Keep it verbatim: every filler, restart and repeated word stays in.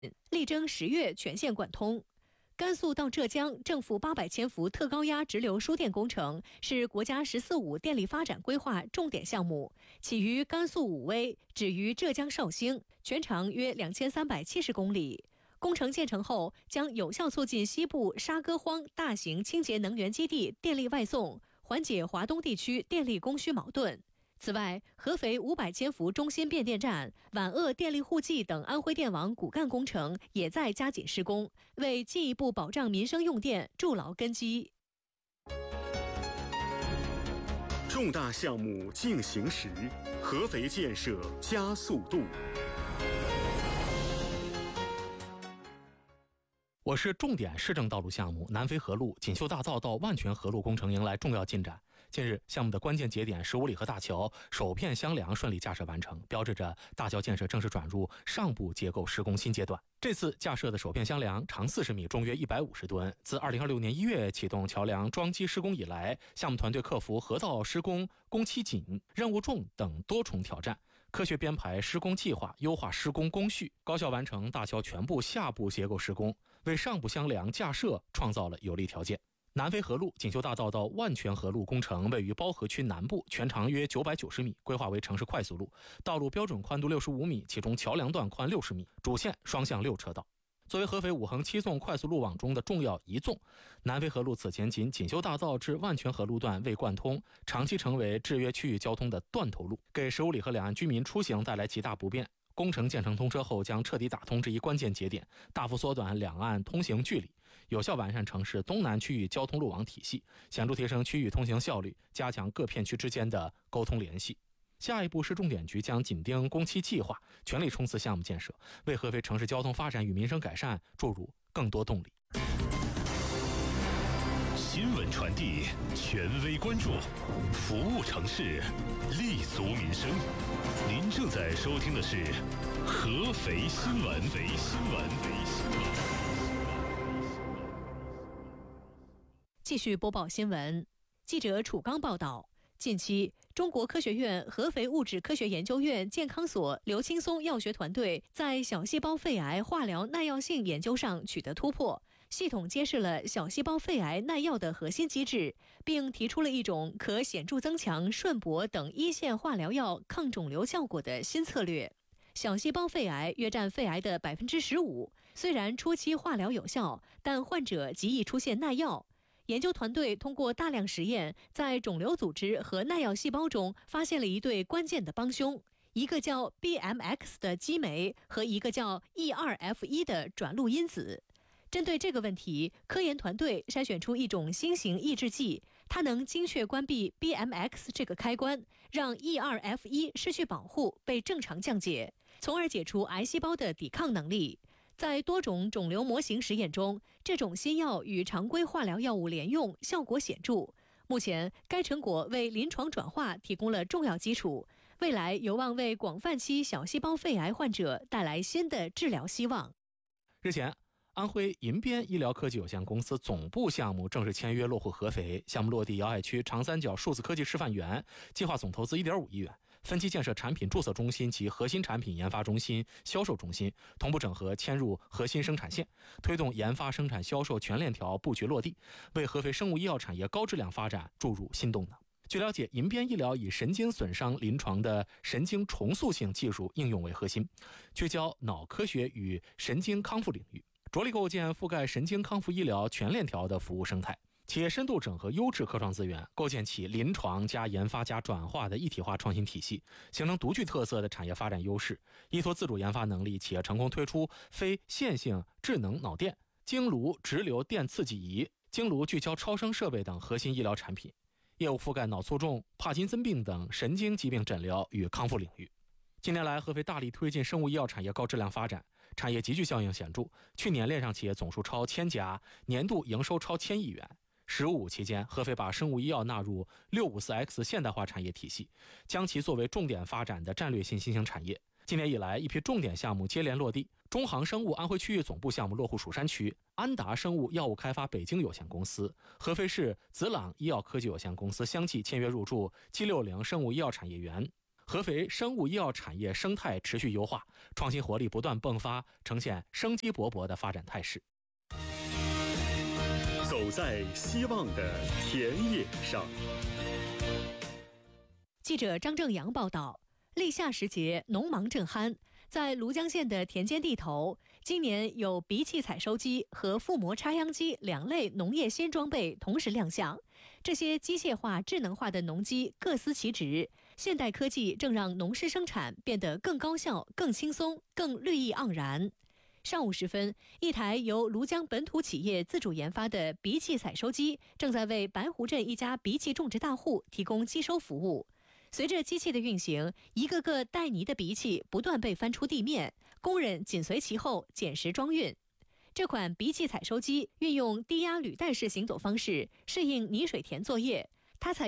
力争十月全线贯通。甘肃到浙江政府八百千伏特高压直流输电工程是国家“十四五”电力发展规划重点项目，起于甘肃武威，止于浙江绍兴，全长约两千三百七十公里。工程建成后，将有效促进西部沙戈荒大型清洁能源基地电力外送，缓解华东地区电力供需矛盾。此外，合肥五百千伏中心变电站、皖鄂电力互济等安徽电网骨干工程也在加紧施工，为进一步保障民生用电筑牢根基。 重大项目进行时，合肥建设加速度。 我市重点市政道路项目南飞河路锦绣大造到万泉河路工程迎来重要进展。近日，项目的关键节点十五里河大桥首片箱梁顺利架设完成，标志着大桥建设正式转入上部结构施工新阶段。这次架设的首片箱梁长四十米，重约一百五十吨。自二零二六年一月启动桥梁装机施工以来，项目团队克服河道施工工期紧、任务重等多重挑战，科学编排施工计划，优化施工工序，高效完成大桥全部下部结构施工，为上部箱梁架设创造了有利条件。南飞河路锦绣大造到万泉河路工程位于包河区南部，全长约九百九十米，规划为城市快速路，道路标准宽度六十五米，其中桥梁段宽六十米，主线双向六车道。作为合肥五横七纵快速路网中的重要一纵，南飞河路此前仅锦绣大造至万泉河路段未贯通，长期成为制约区域交通的断头路，给十五里河两岸居民出行带来极大不便。工程建成通车后，将彻底打通这一关键节点，大幅缩短两岸通行距离，有效完善城市东南区域交通路网体系，显著提升区域通行效率，加强各片区之间的沟通联系。下一步，市重点局将紧盯工期计划，全力冲刺项目建设，为合肥城市交通发展与民生改善注入更多动力。 新闻传递，权威关注，服务城市，立足民生。您正在收听的是合肥新闻。合肥新闻。 继续播报新闻。记者楚刚报道，近期，中国科学院合肥物质科学研究院健康所刘青松药学团队在小细胞肺癌化疗耐药性研究上取得突破，系统揭示了小细胞肺癌耐药的核心机制，并提出了一种可显著增强顺铂等一线化疗药抗肿瘤效果的新策略。小细胞肺癌约占肺癌的 百分之十五， 虽然初期化疗有效，但患者极易出现耐药。研究团队通过大量实验，在肿瘤组织和耐药细胞中发现了一对关键的帮凶，一个叫 B M X 的激酶和一个叫 E 二 F 一 的转录因子。针对这个问题，科研团队筛选出一种新型抑制剂，它能精确关闭 B M X 这个开关，让 E 二 F 一 失去保护，被正常降解，从而解除癌细胞的抵抗能力。在多种肿瘤模型实验中，这种新药与常规化疗药物联用，效果显著。目前，该成果为临床转化提供了重要基础，未来有望为广泛期小细胞肺癌患者带来新的治疗希望。 日前，安徽银边医疗科技有限公司总部项目正式签约落户合肥，项目落地瑶海区长三角数字科技示范园，计划总投资 一点五亿元，分期建设产品注册中心及核心产品研发中心、销售中心，同步整合迁入核心生产线，推动研发生产销售全链条布局落地，为合肥生物医药产业高质量发展注入新动能。据了解，银边医疗以神经损伤临床的神经重塑性技术应用为核心，聚焦脑科学与神经康复领域，着力构建覆盖神经康复医疗全链条的服务生态，企业深度整合优质科创资源，构建起临床加研发加转化的一体化创新体系，形成独具特色的产业发展优势。依托自主研发能力，企业成功推出非线性智能脑电、经颅直流电刺激仪、经颅聚焦超声设备等核心医疗产品，业务覆盖脑卒中、帕金森病等神经疾病诊疗与康复领域。近年来，合肥大力推进生物医药产业高质量发展，产业集聚效应显著。去年链上企业总数超千家，年度营收超千亿元。十五期间，合肥把生物医药纳入 六五四 X 现代化产业体系，将其作为重点发展的战略性新兴产业。今年以来，一批重点项目接连落地，中航生物安徽区域总部项目落户蜀山区，安达生物药物开发北京有限公司、合肥市紫朗医药科技有限公司相继签约入驻 G 六十 生物医药产业园。 合肥生物医药产业生态持续优化，创新活力不断迸发，呈现生机勃勃的发展态势。 走在希望的田野上。 记者张正阳报道，立夏时节，农忙正酣。在庐江县的田间地头，今年有鼻器采收机和覆膜插秧机两类农业新装备同时亮相。这些机械化、智能化的农机各司其职，现代科技正让农事生产变得更高效、更轻松、更绿意盎然。上午时分，一台由庐江本土企业自主研发的鼻器采收机正在为白湖镇一家鼻器种植大户提供机收服务。随着机器的运行，一个个带泥的鼻器不断被翻出地面，工人紧随其后捡拾装运。这款鼻器采收机运用低压履带式行走方式，适应泥水田作业。它采